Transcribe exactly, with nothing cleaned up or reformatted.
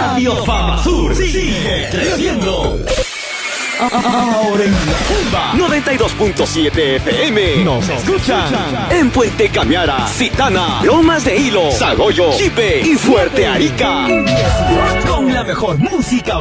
Radio Fama Sur sigue creciendo. Ahora en la Selva noventa y dos punto siete F M nos escuchan en Puente Cañara, Citana, Lomas de Hilo, Sagoyo, Chipe y Fuerte Arica. Con la mejor música